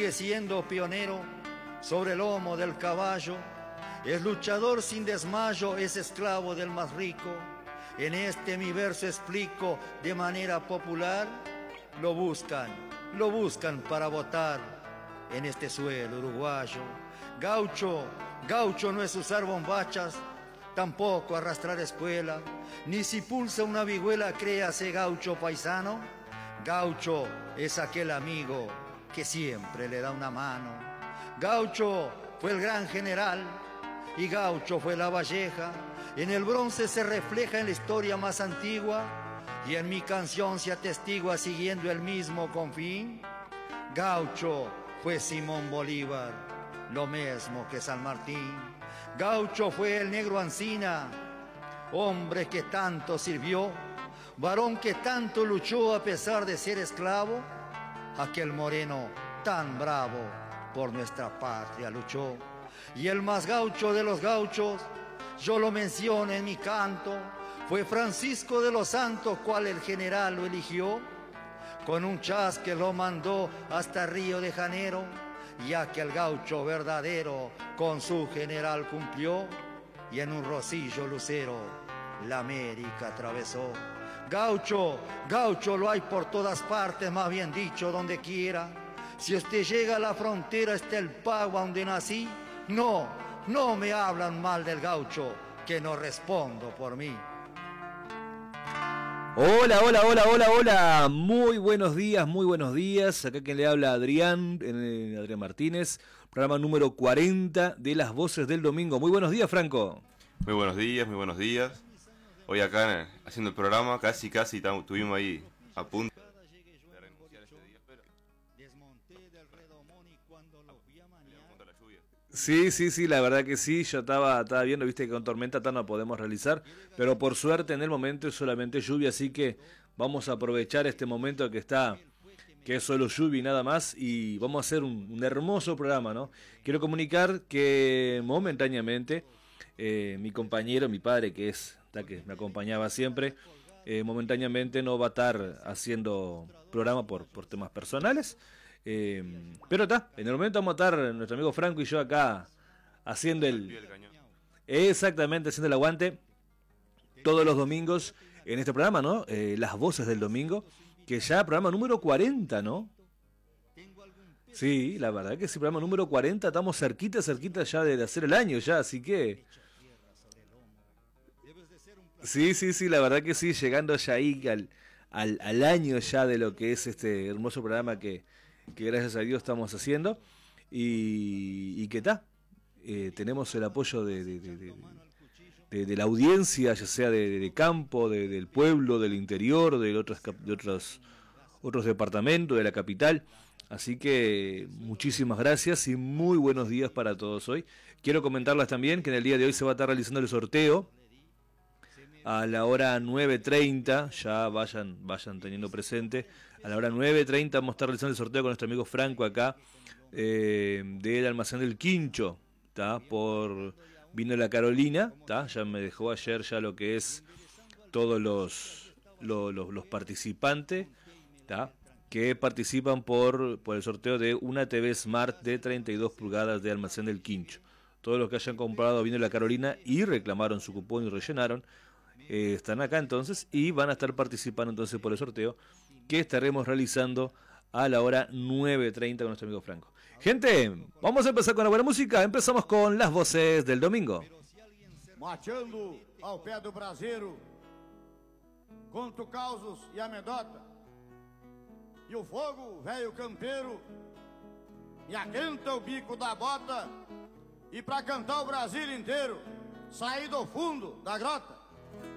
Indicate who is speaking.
Speaker 1: sigue siendo pionero sobre el lomo del caballo, es luchador sin desmayo, es esclavo del más rico. En este mi verso explico de manera popular, lo buscan para votar en este suelo uruguayo. Gaucho no es usar bombachas, tampoco arrastrar espuela, ni si pulsa una vihuela créase gaucho paisano. Gaucho es aquel amigo que siempre le da una mano. Gaucho fue el gran general y gaucho fue la Valleja. En el bronce se refleja en la historia más antigua y en mi canción se atestigua siguiendo el mismo confín. Gaucho fue Simón Bolívar, lo mismo que San Martín. Gaucho fue el negro Ancina, hombre que tanto sirvió, varón que tanto luchó a pesar de ser esclavo. Aquel moreno tan bravo por nuestra patria luchó. Y el más gaucho de los gauchos, yo lo menciono en mi canto, fue Francisco de los Santos, cual el general lo eligió. Con un chasque lo mandó hasta Río de Janeiro, ya que el gaucho verdadero con su general cumplió. Y en un rocillo lucero la América atravesó. Gaucho lo hay por todas partes, más bien dicho, donde quiera. Si usted llega a la frontera, está el pago donde nací. No me hablan mal del gaucho, que no respondo por mí.
Speaker 2: Hola. Muy buenos días. Acá quien le habla Adrián Martínez, programa número 40 de Las Voces del Domingo. Muy buenos días, Franco.
Speaker 3: Muy buenos días. Hoy acá haciendo el programa, casi estuvimos ahí a punto de renunciar este día, pero la lluvia.
Speaker 2: Sí, la verdad que sí, yo estaba viendo, viste que con tormenta no podemos realizar, pero por suerte en el momento es solamente lluvia, así que vamos a aprovechar este momento que es solo lluvia y nada más, y vamos a hacer un hermoso programa, ¿no? Quiero comunicar que momentáneamente mi compañero, mi padre, que me acompañaba siempre, momentáneamente no va a estar haciendo programa por temas personales. Pero en el momento vamos a estar nuestro amigo Franco y yo acá haciendo haciendo el aguante todos los domingos en este programa, ¿no? Las Voces del Domingo, que ya programa número 40, ¿no? Sí, la verdad que sí, programa número 40, estamos cerquita ya de hacer el año ya, así que sí, la verdad que sí, llegando ya ahí al año ya de lo que es este hermoso programa que gracias a Dios estamos haciendo y que tenemos el apoyo de la audiencia, ya sea de campo, del pueblo, del interior, de otros departamentos, de la capital. Así que muchísimas gracias y muy buenos días para todos hoy. Quiero comentarles también que en el día de hoy se va a estar realizando el sorteo a la hora 9:30, ya vayan teniendo presente, a la hora 9:30 vamos a estar realizando el sorteo con nuestro amigo Franco acá, del almacén del Quincho, por Vino la Carolina, ya me dejó ayer ya lo que es todos los participantes, que participan por el sorteo de una TV Smart de 32 pulgadas de almacén del Quincho. Todos los que hayan comprado Vino la Carolina y reclamaron su cupón y rellenaron, están acá entonces y van a estar participando entonces por el sorteo que estaremos realizando a la hora 9:30 con nuestro amigo Franco. Gente, vamos a empezar con la buena música. Empezamos con Las Voces del Domingo.
Speaker 4: Marchando ao pé do braseiro, conto causos e amedota, e o fogo, velho campeiro, me aquenta o bico da bota, e pra cantar o Brasil inteiro, saí do fundo da grota.